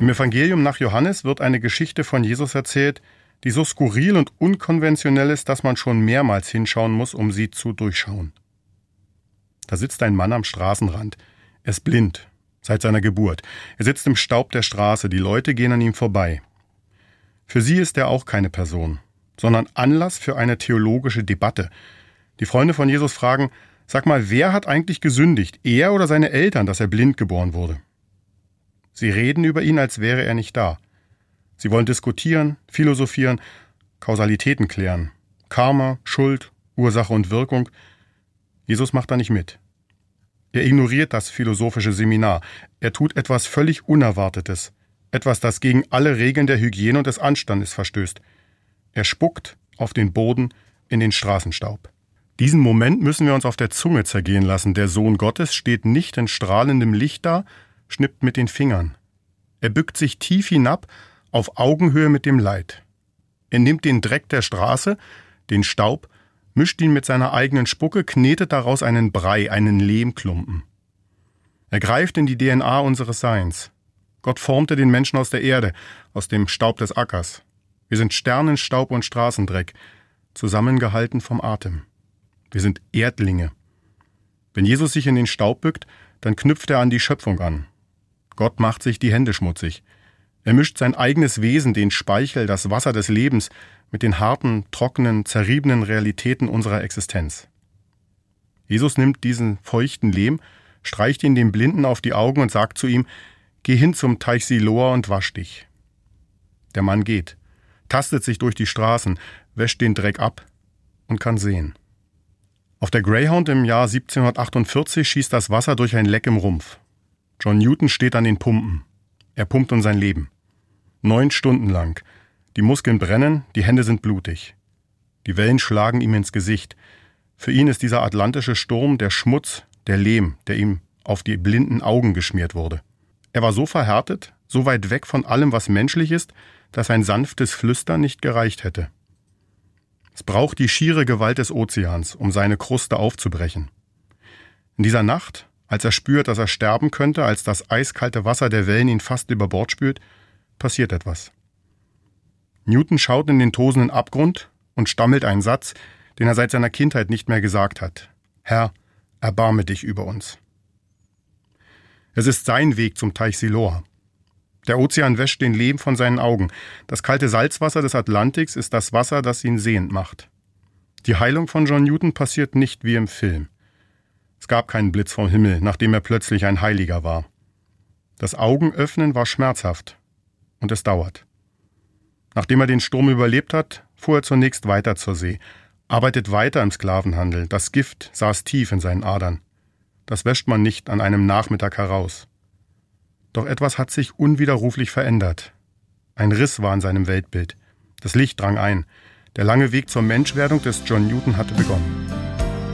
Im Evangelium nach Johannes wird eine Geschichte von Jesus erzählt, die so skurril und unkonventionell ist, dass man schon mehrmals hinschauen muss, um sie zu durchschauen. Da sitzt ein Mann am Straßenrand. Er ist blind, seit seiner Geburt. Er sitzt im Staub der Straße, die Leute gehen an ihm vorbei. Für sie ist er auch keine Person, sondern Anlass für eine theologische Debatte. Die Freunde von Jesus fragen, sag mal, wer hat eigentlich gesündigt, er oder seine Eltern, dass er blind geboren wurde? Sie reden über ihn, als wäre er nicht da. Sie wollen diskutieren, philosophieren, Kausalitäten klären. Karma, Schuld, Ursache und Wirkung. Jesus macht da nicht mit. Er ignoriert das philosophische Seminar. Er tut etwas völlig Unerwartetes. Etwas, das gegen alle Regeln der Hygiene und des Anstandes verstößt. Er spuckt auf den Boden in den Straßenstaub. Diesen Moment müssen wir uns auf der Zunge zergehen lassen. Der Sohn Gottes steht nicht in strahlendem Licht da, schnippt mit den Fingern. Er bückt sich tief hinab, auf Augenhöhe mit dem Leid. Er nimmt den Dreck der Straße, den Staub, mischt ihn mit seiner eigenen Spucke, knetet daraus einen Brei, einen Lehmklumpen. Er greift in die DNA unseres Seins. Gott formte den Menschen aus der Erde, aus dem Staub des Ackers. Wir sind Sternenstaub und Straßendreck, zusammengehalten vom Atem. Wir sind Erdlinge. Wenn Jesus sich in den Staub bückt, dann knüpft er an die Schöpfung an. Gott macht sich die Hände schmutzig. Er mischt sein eigenes Wesen, den Speichel, das Wasser des Lebens, mit den harten, trockenen, zerriebenen Realitäten unserer Existenz. Jesus nimmt diesen feuchten Lehm, streicht ihn dem Blinden auf die Augen und sagt zu ihm, geh hin zum Teich Siloa und wasch dich. Der Mann geht, tastet sich durch die Straßen, wäscht den Dreck ab und kann sehen. Auf der Greyhound im Jahr 1748 schießt das Wasser durch ein Leck im Rumpf. John Newton steht an den Pumpen. Er pumpt um sein Leben. 9 Stunden lang. Die Muskeln brennen, die Hände sind blutig. Die Wellen schlagen ihm ins Gesicht. Für ihn ist dieser atlantische Sturm der Schmutz, der Lehm, der ihm auf die blinden Augen geschmiert wurde. Er war so verhärtet, so weit weg von allem, was menschlich ist, dass ein sanftes Flüstern nicht gereicht hätte. Es braucht die schiere Gewalt des Ozeans, um seine Kruste aufzubrechen. In dieser Nacht, als er spürt, dass er sterben könnte, als das eiskalte Wasser der Wellen ihn fast über Bord spült, passiert etwas. Newton schaut in den tosenden Abgrund und stammelt einen Satz, den er seit seiner Kindheit nicht mehr gesagt hat. Herr, erbarme dich über uns. Es ist sein Weg zum Teich Siloa. Der Ozean wäscht den Lehm von seinen Augen. Das kalte Salzwasser des Atlantiks ist das Wasser, das ihn sehend macht. Die Heilung von John Newton passiert nicht wie im Film. Es gab keinen Blitz vom Himmel, nachdem er plötzlich ein Heiliger war. Das Augenöffnen war schmerzhaft und es dauert. Nachdem er den Sturm überlebt hat, fuhr er zunächst weiter zur See, arbeitet weiter im Sklavenhandel. Das Gift saß tief in seinen Adern. Das wäscht man nicht an einem Nachmittag heraus. Doch etwas hat sich unwiderruflich verändert. Ein Riss war in seinem Weltbild. Das Licht drang ein. Der lange Weg zur Menschwerdung des John Newton hatte begonnen.